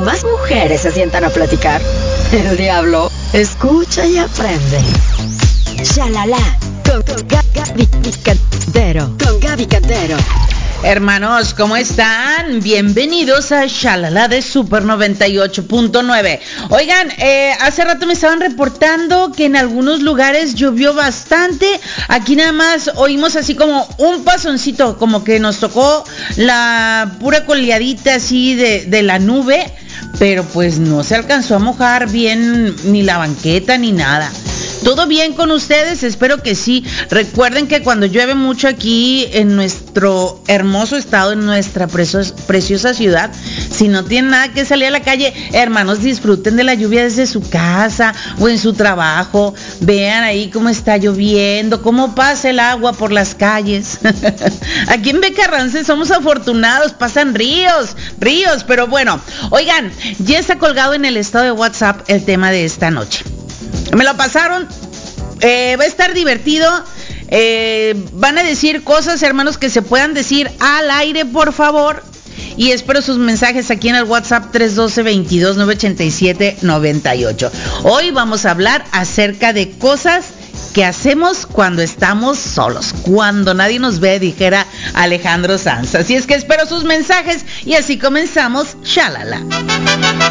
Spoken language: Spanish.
más mujeres se sientan a platicar. El diablo escucha y aprende. Shalala con Gaby Cantero. Con Gaby Cantero. Hermanos, ¿cómo están? Bienvenidos a Shalala de Super 98.9. Oigan, hace rato me estaban reportando que en algunos lugares llovió bastante. Aquí nada más oímos así como un pasoncito, como que nos tocó la pura coleadita así de la nube, pero pues no se alcanzó a mojar bien ni la banqueta ni nada. ¿Todo bien con ustedes? Espero que sí. Recuerden que cuando llueve mucho aquí en nuestro hermoso estado, en nuestra preciosa ciudad, si no tienen nada que salir a la calle, hermanos, disfruten de la lluvia desde su casa o en su trabajo. Vean ahí cómo está lloviendo, cómo pasa el agua por las calles. Aquí en Becarrance somos afortunados, pasan ríos, pero bueno. Oigan, ya está colgado en el estado de WhatsApp el tema de esta noche. Me lo pasaron, va a estar divertido, van a decir cosas, hermanos, que se puedan decir al aire, por favor, y espero sus mensajes aquí en el WhatsApp 312-22-987-98. Hoy vamos a hablar acerca de cosas que hacemos cuando estamos solos, cuando nadie nos ve, dijera Alejandro Sanz. Así es que espero sus mensajes y así comenzamos, Shalala.